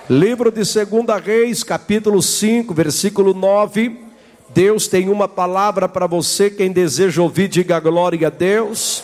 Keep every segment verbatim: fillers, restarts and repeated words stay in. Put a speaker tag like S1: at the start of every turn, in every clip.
S1: Livro de Segunda Reis, capítulo cinco, versículo nove. Deus tem uma palavra para você. Quem deseja ouvir, diga glória a Deus.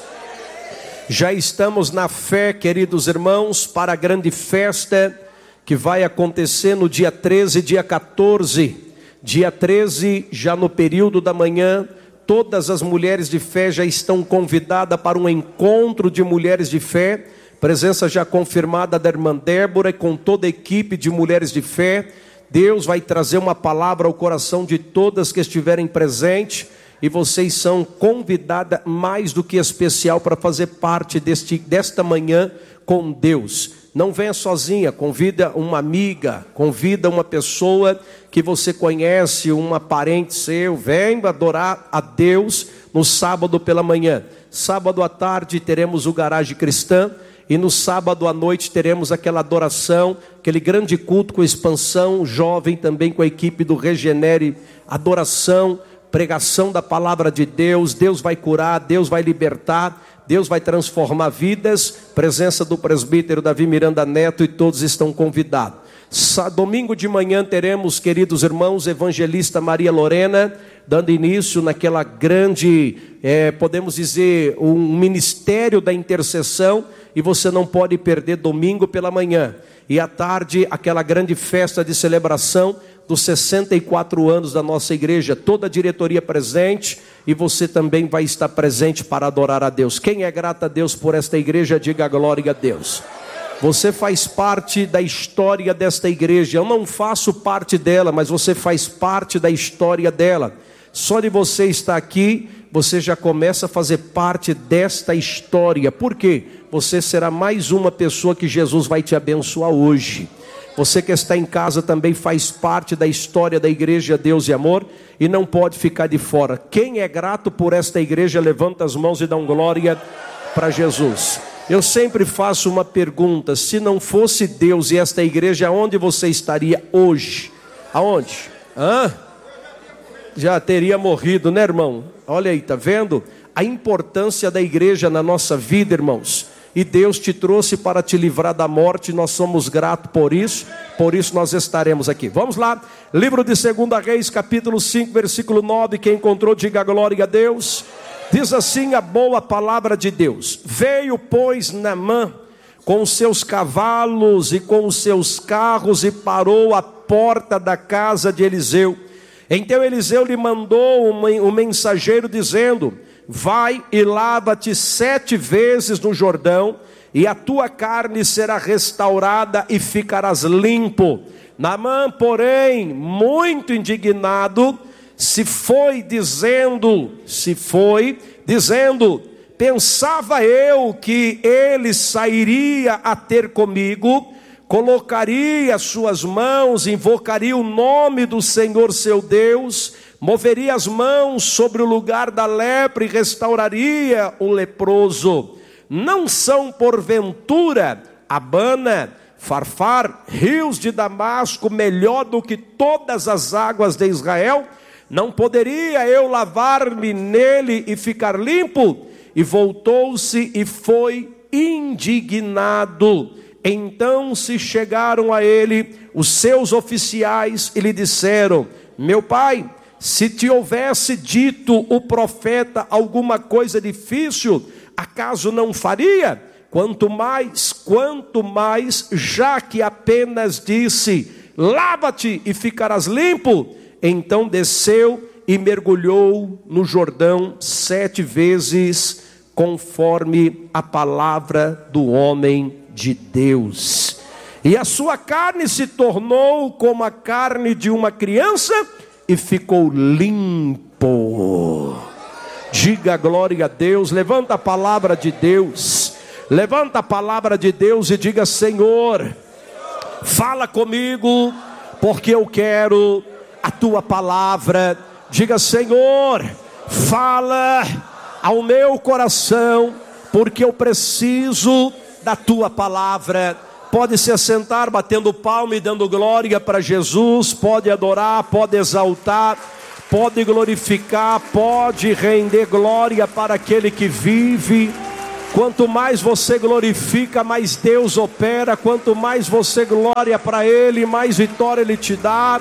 S1: Já estamos na fé, queridos irmãos, para a grande festa que vai acontecer no dia treze, dia quatorze. Dia treze, já no período da manhã, todas as mulheres de fé já estão convidadas para um encontro de mulheres de fé. Presença já confirmada da irmã Débora e com toda a equipe de mulheres de fé. Deus vai trazer uma palavra ao coração de todas que estiverem presentes. E vocês são convidadas mais do que especial para fazer parte deste, desta manhã com Deus. Não venha sozinha, convida uma amiga, convida uma pessoa que você conhece, uma parente seu. Venha adorar a Deus no sábado pela manhã. Sábado à tarde teremos o Garagem Cristã. E no sábado à noite teremos aquela adoração, aquele grande culto com expansão, jovem também com a equipe do Regenere, adoração, pregação da palavra de Deus. Deus vai curar, Deus vai libertar, Deus vai transformar vidas. Presença do presbítero Davi Miranda Neto e todos estão convidados. Domingo de manhã teremos, queridos irmãos, evangelista Maria Lorena, dando início naquela grande, é, podemos dizer, um ministério da intercessão. E você não pode perder domingo pela manhã. E à tarde, aquela grande festa de celebração dos sessenta e quatro anos da nossa igreja. Toda a diretoria presente. E você também vai estar presente para adorar a Deus. Quem é grato a Deus por esta igreja, diga glória a Deus. Você faz parte da história desta igreja. Eu não faço parte dela, mas você faz parte da história dela. Só de você estar aqui, você já começa a fazer parte desta história. Por quê? Você será mais uma pessoa que Jesus vai te abençoar hoje. Você que está em casa também faz parte da história da igreja Deus e Amor e não pode ficar de fora. Quem é grato por esta igreja, levanta as mãos e dá um glória para Jesus. Eu sempre faço uma pergunta: se não fosse Deus e esta igreja, aonde você estaria hoje? Aonde? Hã? Já teria morrido, né, irmão? Olha aí, tá vendo? A importância da igreja na nossa vida, irmãos. E Deus te trouxe para te livrar da morte. Nós somos gratos por isso. Por isso nós estaremos aqui. Vamos lá. Livro de Segunda Reis, capítulo cinco, versículo nove. Quem encontrou, diga glória a Deus. Diz assim a boa palavra de Deus: Veio, pois, Naamã com os seus cavalos e com os seus carros e parou à porta da casa de Eliseu. Então Eliseu lhe mandou um mensageiro dizendo: Vai e lava-te sete vezes no Jordão, e a tua carne será restaurada e ficarás limpo. Naamã, porém, muito indignado, se foi dizendo, se foi dizendo, pensava eu que ele sairia a ter comigo, colocaria suas mãos, invocaria o nome do Senhor seu Deus, moveria as mãos sobre o lugar da lepra e restauraria o leproso. Não são porventura Abana, Farfar, rios de Damasco, melhor do que todas as águas de Israel? Não poderia eu lavar-me nele e ficar limpo? E voltou-se e foi indignado. Então se chegaram a ele os seus oficiais e lhe disseram: Meu pai, se te houvesse dito o profeta alguma coisa difícil, acaso não faria? Quanto mais, quanto mais, já que apenas disse: lava-te e ficarás limpo. Então desceu e mergulhou no Jordão sete vezes, conforme a palavra do homem de Deus. E a sua carne se tornou como a carne de uma criança e ficou limpo. Diga glória a Deus. Levanta a palavra de Deus. Levanta a palavra de Deus e diga: Senhor, fala comigo, porque eu quero a tua palavra. Diga: Senhor, fala ao meu coração, porque eu preciso da tua palavra. Pode se assentar, batendo palma e dando glória para Jesus. Pode adorar, pode exaltar, pode glorificar, pode render glória para aquele que vive Quanto mais você glorifica, mais Deus opera. Quanto mais você glória para Ele, mais vitória Ele te dá.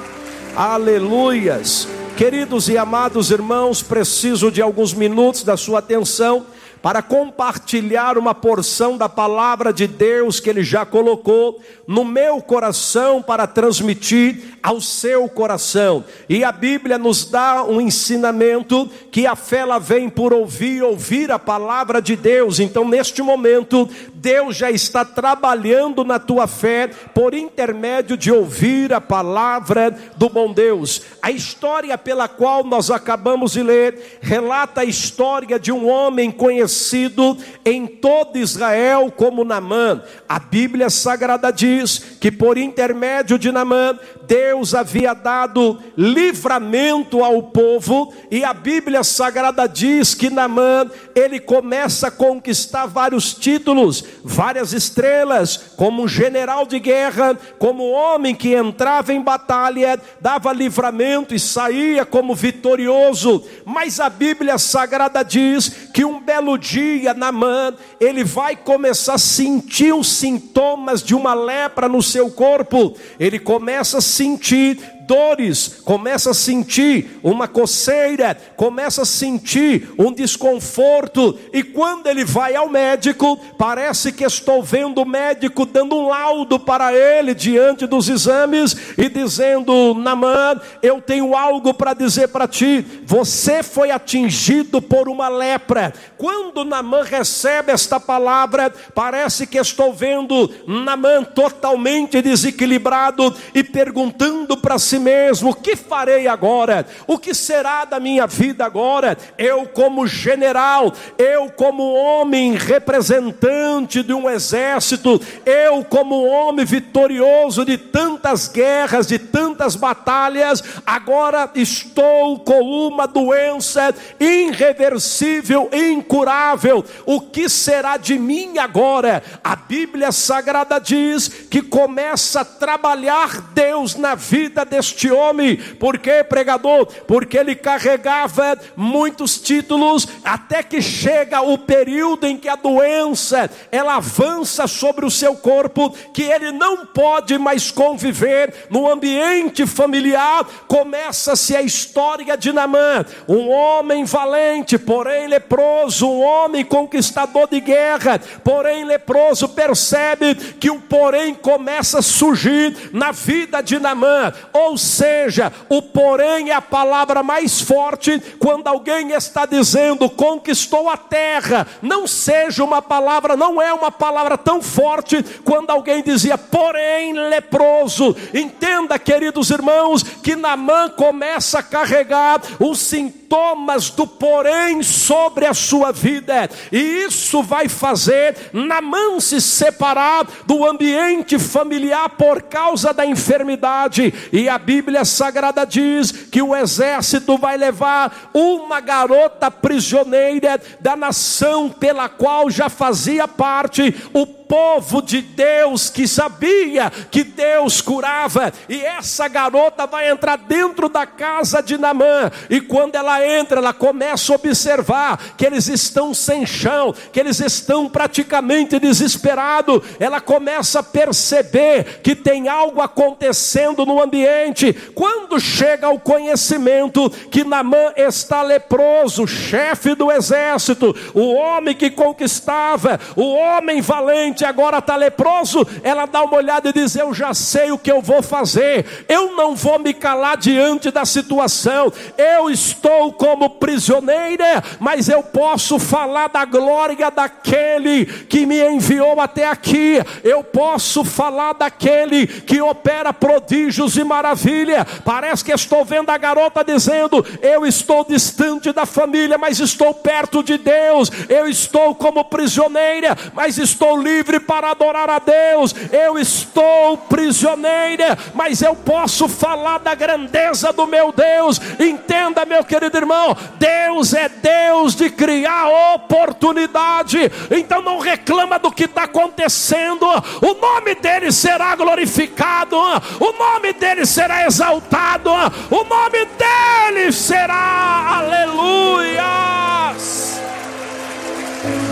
S1: Aleluias. Queridos e amados irmãos, preciso de alguns minutos da sua atenção para compartilhar uma porção da palavra de Deus que Ele já colocou no meu coração para transmitir ao seu coração. E a Bíblia nos dá um ensinamento que a fé ela vem por ouvir, ouvir a palavra de Deus. Então neste momento, Deus já está trabalhando na tua fé por intermédio de ouvir a palavra do bom Deus. A história pela qual nós acabamos de ler relata a história de um homem conhecido em todo Israel como Naamã. A Bíblia Sagrada diz que por intermédio de Naamã, Deus havia dado livramento ao povo, e a Bíblia Sagrada diz que Naamã, ele começa a conquistar vários títulos, várias estrelas, como um general de guerra, como homem que entrava em batalha, dava livramento e saía como vitorioso. Mas a Bíblia Sagrada diz que um belo dia Naamã, ele vai começar a sentir os sintomas de uma lepra no seu corpo. Ele começa a sentir dores, começa a sentir uma coceira, começa a sentir um desconforto, e quando ele vai ao médico, parece que estou vendo o médico dando um laudo para ele diante dos exames e dizendo: Naamã, eu tenho algo para dizer para ti, você foi atingido por uma lepra. Quando Naamã recebe esta palavra, parece que estou vendo Naamã totalmente desequilibrado e perguntando para si mesmo: o que farei agora? O que será da minha vida agora? Eu como general, eu como homem representante de um exército, eu como homem vitorioso de tantas guerras, de tantas batalhas, agora estou com uma doença irreversível, incurável. O que será de mim agora? A Bíblia Sagrada diz que começa a trabalhar Deus na vida deste homem. Por quê, pregador? Porque ele carregava muitos títulos, até que chega o período em que a doença ela avança sobre o seu corpo, que ele não pode mais conviver no ambiente familiar. Começa-se a história de Naamã, um homem valente, porém leproso, um homem conquistador de guerra, porém leproso. Percebe que o porém começa a surgir na vida de Naamã. Ou seja, o porém é a palavra mais forte quando alguém está dizendo conquistou a terra. Não seja uma palavra, não é uma palavra tão forte quando alguém dizia porém leproso. Entenda, queridos irmãos, que Naamã começa a carregar os sintomas do porém sobre a sua vida, e isso vai fazer Naamã se separar do ambiente familiar por causa da enfermidade. E a Bíblia Sagrada diz que o exército vai levar uma garota prisioneira da nação pela qual já fazia parte o povo de Deus, que sabia que Deus curava. E essa garota vai entrar dentro da casa de Naamã, e quando ela entra, ela começa a observar que eles estão sem chão, que eles estão praticamente desesperados. Ela começa a perceber que tem algo acontecendo no ambiente. Quando chega ao conhecimento que Naamã está leproso, chefe do exército, o homem que conquistava, o homem valente, agora está leproso, ela dá uma olhada e diz: eu já sei o que eu vou fazer, eu não vou me calar diante da situação, eu estou como prisioneira, mas eu posso falar da glória daquele que me enviou até aqui, eu posso falar daquele que opera prodígios e maravilha. Parece que estou vendo a garota dizendo: eu estou distante da família, mas estou perto de Deus, eu estou como prisioneira, mas estou livre para adorar a Deus, eu estou prisioneira, mas eu posso falar da grandeza do meu Deus. Entenda, meu querido irmão, Deus é Deus de criar oportunidade. Então não reclama do que está acontecendo, o nome dele será glorificado, o nome dele será exaltado, o nome dele será aleluias.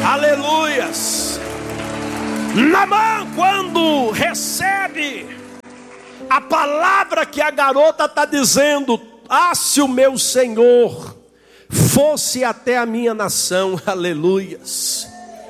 S1: Aleluias. Naamã, quando recebe a palavra que a garota está dizendo: ah, se o meu Senhor fosse até a minha nação, aleluias.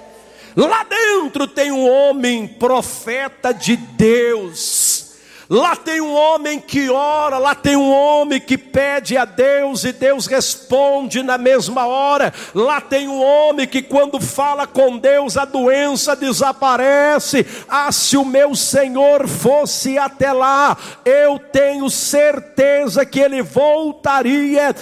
S1: Lá dentro tem um homem profeta de Deus. Lá tem um homem que ora, lá tem um homem que pede a Deus e Deus responde na mesma hora. Lá tem um homem que quando fala com Deus a doença desaparece. Ah, se o meu Senhor fosse até lá, eu tenho certeza que ele voltaria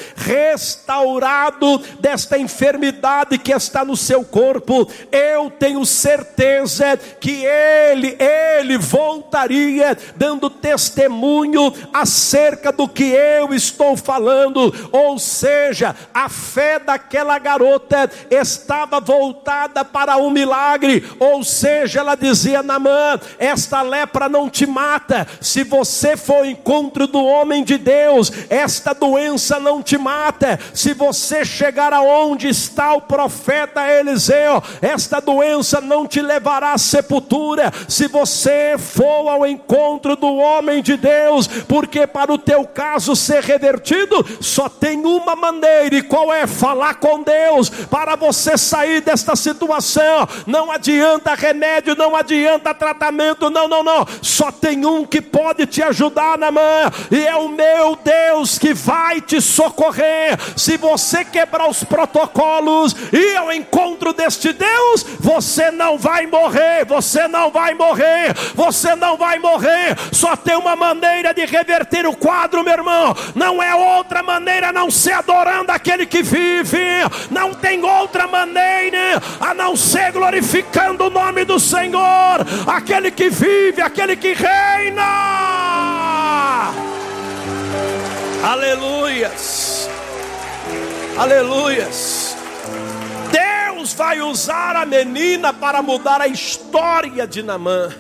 S1: restaurado desta enfermidade que está no seu corpo. Eu tenho certeza que ele, ele voltaria dando testemunho acerca do que eu estou falando. Ou seja, a fé daquela garota estava voltada para um milagre. Ou seja, ela dizia: Naamã, esta lepra não te mata. Se você for ao encontro do homem de Deus, esta doença não te mata. Se você chegar aonde está o profeta Eliseu, esta doença não te levará à sepultura. Se você for ao encontro do homem homem de Deus, porque para o teu caso ser revertido, só tem uma maneira, e qual é? Falar com Deus, para você sair desta situação. Não adianta remédio, não adianta tratamento, não, não, não, só tem um que pode te ajudar, Naamã, e é o meu Deus que vai te socorrer. Se você quebrar os protocolos e ao encontro deste Deus, você não vai morrer, você não vai morrer, você não vai morrer. Só tem uma maneira de reverter o quadro, meu irmão. Não é outra maneira a não ser adorando aquele que vive. Não tem outra maneira a não ser glorificando o nome do Senhor, aquele que vive, aquele que reina. Aleluias. Aleluias. Deus vai usar a menina para mudar a história de Naamã.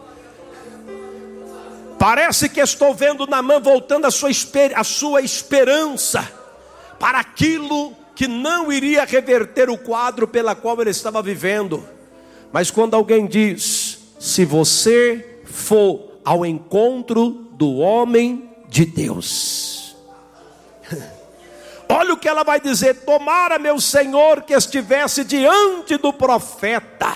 S1: Parece que estou vendo Naamã voltando a sua, a sua esperança para aquilo que não iria reverter o quadro pela qual ele estava vivendo. Mas quando alguém diz: se você for ao encontro do homem de Deus, olha o que ela vai dizer: tomara, meu Senhor, que estivesse diante do profeta.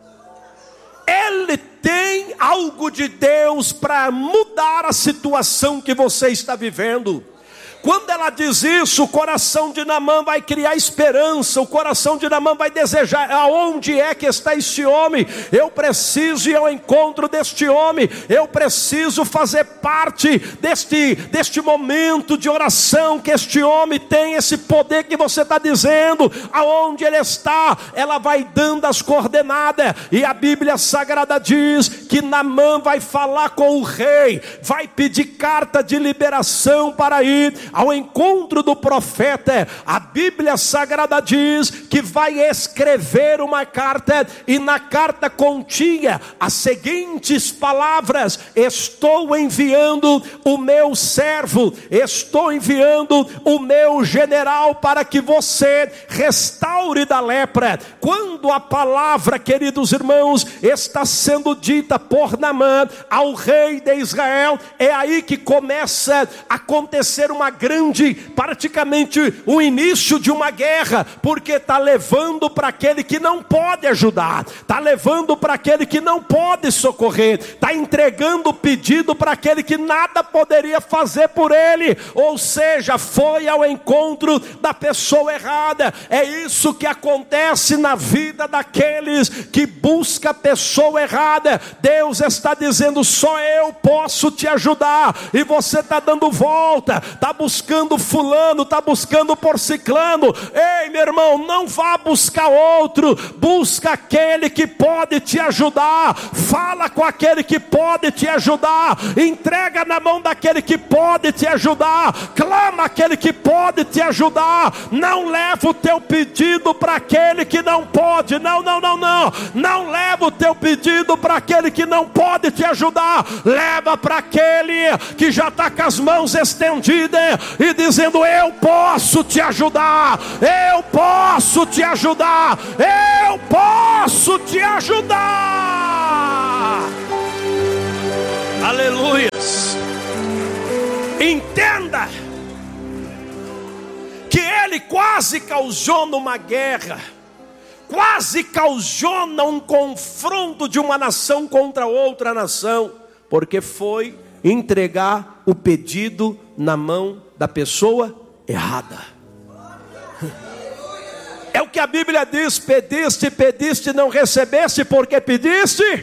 S1: Ele tem algo de Deus para mudar a situação que você está vivendo. Quando ela diz isso, o coração de Naamã vai criar esperança. O coração de Naamã vai desejar: aonde é que está este homem? Eu preciso ir ao encontro deste homem. Eu preciso fazer parte deste, deste momento de oração que este homem tem, esse poder que você está dizendo. Aonde ele está, ela vai dando as coordenadas. E a Bíblia Sagrada diz que Naamã vai falar com o rei, vai pedir carta de liberação para ir ao encontro do profeta. A Bíblia Sagrada diz que vai escrever uma carta, e na carta continha as seguintes palavras: estou enviando o meu servo, estou enviando o meu general para que você restaure da lepra. Quando a palavra, queridos irmãos, está sendo dita por Naamã ao rei de Israel, é aí que começa a acontecer uma grande, praticamente o início de uma guerra, porque está levando para aquele que não pode ajudar, está levando para aquele que não pode socorrer, está entregando o pedido para aquele que nada poderia fazer por ele. Ou seja, foi ao encontro da pessoa errada. É isso que acontece na vida daqueles que buscam a pessoa errada. Deus está dizendo: só eu posso te ajudar, e você está dando volta, está buscando fulano, está buscando por ciclano. Ei, meu irmão, não vá buscar outro, busca aquele que pode te ajudar. Fala com aquele que pode te ajudar, entrega na mão daquele que pode te ajudar, clama aquele que pode te ajudar. Não leva o teu pedido para aquele que não pode. Não, não, não, não. Não leva o teu pedido para aquele que não pode te ajudar. Leva para aquele que já está com as mãos estendidas, e dizendo: eu posso te ajudar, eu posso te ajudar, eu posso te ajudar. Aleluias. Entenda que ele quase causou numa guerra, quase causou num confronto de uma nação contra outra nação, porque foi entregar o pedido na mão da pessoa errada. É o que a Bíblia diz: pediste, pediste, não recebeste, porque pediste.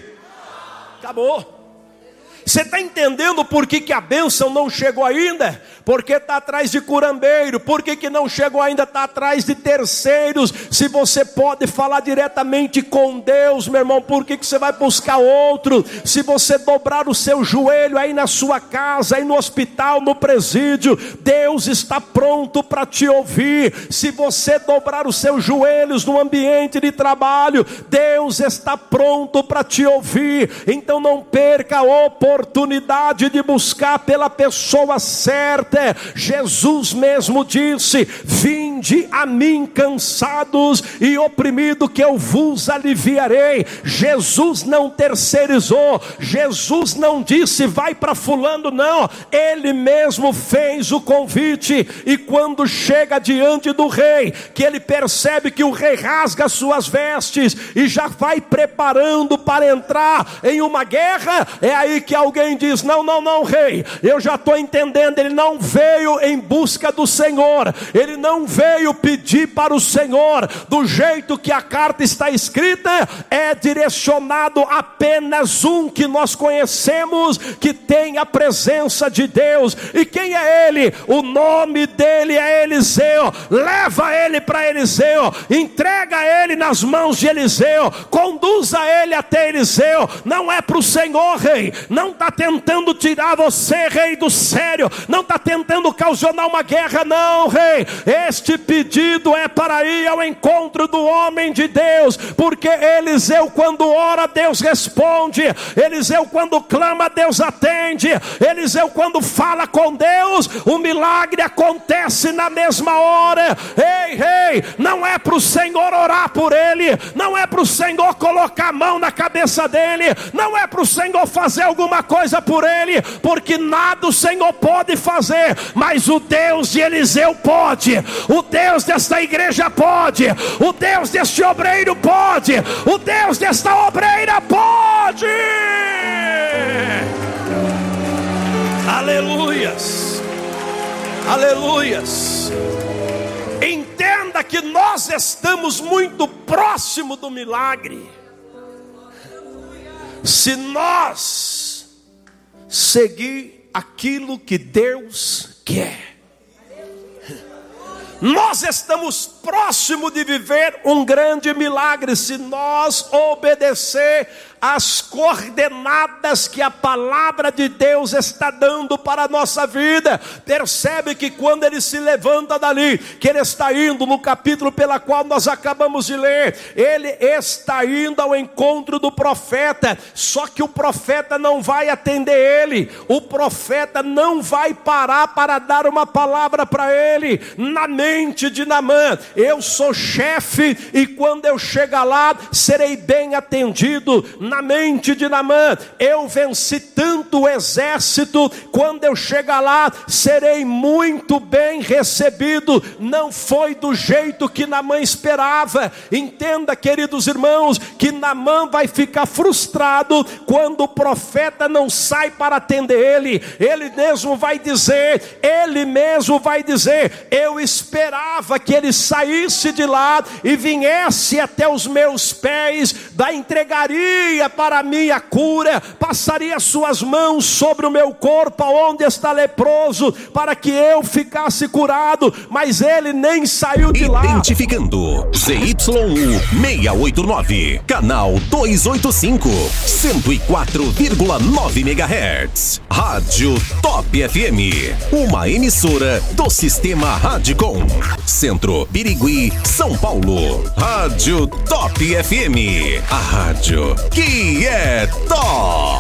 S1: Acabou. Você está entendendo por que, que a bênção não chegou ainda? Porque está atrás de curandeiro. Por que, que não chegou ainda? Está atrás de terceiros. Se você pode falar diretamente com Deus, meu irmão, por que, que você vai buscar outro? Se você dobrar o seu joelho aí na sua casa, aí no hospital, no presídio, Deus está pronto para te ouvir. Se você dobrar os seus joelhos no ambiente de trabalho, Deus está pronto para te ouvir. Então não perca a oportunidade oportunidade de buscar pela pessoa certa. Jesus mesmo disse: vinde a mim cansados e oprimidos, que eu vos aliviarei. Jesus não terceirizou, Jesus não disse vai para fulano, não. Ele mesmo fez o convite. E quando chega diante do rei, que ele percebe que o rei rasga suas vestes e já vai preparando para entrar em uma guerra, é aí que alguém diz: não, não, não, rei, eu já estou entendendo. Ele não veio em busca do Senhor, ele não veio pedir para o Senhor. Do jeito que a carta está escrita, é direcionado apenas um que nós conhecemos, que tem a presença de Deus. E quem é ele? O nome dele é Eliseu. Leva ele para Eliseu, entrega ele nas mãos de Eliseu, conduza ele até Eliseu. Não é para o Senhor, rei, não está tentando tirar você, rei, do sério, não está tentando causar uma guerra, não, rei. Este pedido é para ir ao encontro do homem de Deus, porque Eliseu, quando ora, Deus responde. Eliseu, quando clama, Deus atende. Eliseu, quando fala com Deus, o milagre acontece na mesma hora. Ei, rei, não é para o Senhor orar por ele, não é para o Senhor colocar a mão na cabeça dele, não é para o Senhor fazer alguma coisa por ele, porque nada o Senhor pode fazer, mas o Deus de Eliseu pode, o Deus desta igreja pode, o Deus deste obreiro pode, o Deus desta obreira pode. Aleluias, aleluias. Entenda que nós estamos muito próximo do milagre, se nós seguir aquilo que Deus quer. Nós estamos próximos de viver um grande milagre se nós obedecer as coordenadas que a palavra de Deus está dando para a nossa vida. Percebe que quando ele se levanta dali, que ele está indo no capítulo pela qual nós acabamos de ler, ele está indo ao encontro do profeta. Só que o profeta não vai atender ele, o profeta não vai parar para dar uma palavra para ele. Na mente de Naamã: eu sou chefe e quando eu chegar lá serei bem atendido. Na mente de Naamã: eu venci tanto o exército, quando eu chegar lá serei muito bem recebido. Não foi do jeito que Naamã esperava. Entenda, queridos irmãos, que Naamã vai ficar frustrado quando o profeta não sai para atender ele. Ele mesmo vai dizer, ele mesmo vai dizer: eu esperava que ele saísse de lá e viesse até os meus pés, da entregaria para mim a cura, passaria suas mãos sobre o meu corpo onde está leproso, para que eu ficasse curado, mas ele nem saiu de lá.
S2: Identificando Z Y U seiscentos e oitenta e nove, canal duzentos e oitenta e cinco, cento e quatro vírgula nove megahertz, Rádio Top F M, uma emissora do Sistema Radicom, Centro, Birigui, São Paulo. Rádio Top F M, a rádio que é top.